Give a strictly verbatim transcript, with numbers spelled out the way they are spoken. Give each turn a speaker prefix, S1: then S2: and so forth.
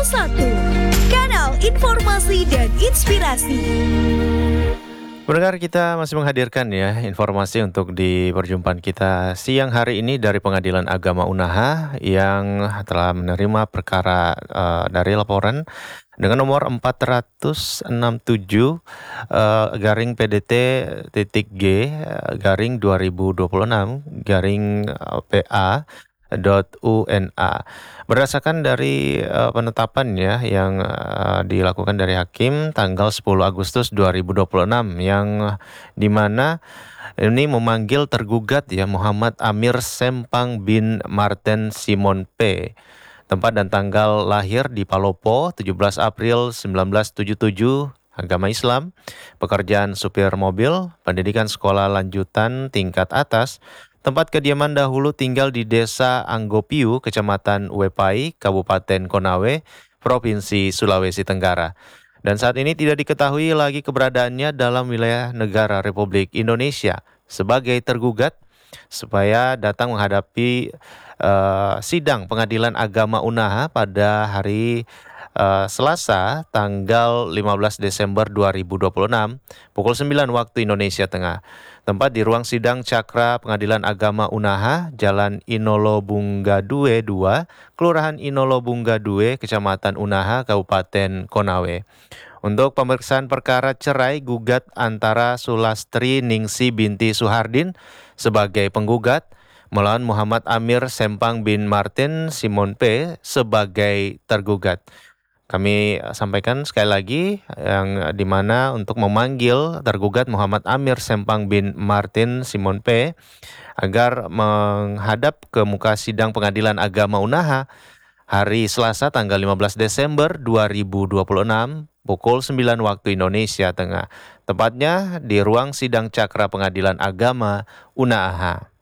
S1: satu, kanal informasi dan inspirasi.
S2: Pendengar, kita masih menghadirkan ya informasi untuk di perjumpaan kita siang hari ini dari Pengadilan Agama Unaha yang telah menerima perkara uh, dari laporan dengan nomor empat ratus enam puluh tujuh uh, garing P D T titik G uh, garing dua ribu dua puluh enam garing uh, P A dot U N A. Berdasarkan dari uh, penetapan ya yang uh, dilakukan dari hakim tanggal sepuluh Agustus dua ribu dua puluh enam yang di mana ini memanggil tergugat ya Muhammad Amir Sempang bin Marten Simon P. Tempat dan tanggal lahir di Palopo tujuh belas April seribu sembilan ratus tujuh puluh tujuh, agama Islam, pekerjaan supir mobil, pendidikan sekolah lanjutan tingkat atas. Tempat kediaman dahulu tinggal di Desa Anggopiu, Kecamatan Wepai, Kabupaten Konawe, Provinsi Sulawesi Tenggara. Dan saat ini tidak diketahui lagi keberadaannya dalam wilayah negara Republik Indonesia sebagai tergugat supaya datang menghadapi uh, sidang Pengadilan Agama Unaha pada hari uh, Selasa tanggal lima belas Desember dua ribu dua puluh enam pukul sembilan waktu Indonesia Tengah. Tempat di ruang sidang Cakra Pengadilan Agama Unaha, Jalan Inolobunggadue dua, Kelurahan Inolobunggadue, Kecamatan Unaha, Kabupaten Konawe. Untuk pemeriksaan perkara cerai gugat antara Sulastri Ningsi binti Suhardin sebagai penggugat melawan Muhammad Amir Sempang bin Marten Simon P sebagai tergugat. Kami sampaikan sekali lagi yang dimana untuk memanggil tergugat Muhammad Amir Sempang bin Marten Simon P agar menghadap ke muka sidang Pengadilan Agama Unaha hari Selasa tanggal lima belas Desember dua ribu dua puluh enam pukul sembilan waktu Indonesia Tengah. Tepatnya di ruang sidang Cakra Pengadilan Agama Unaha.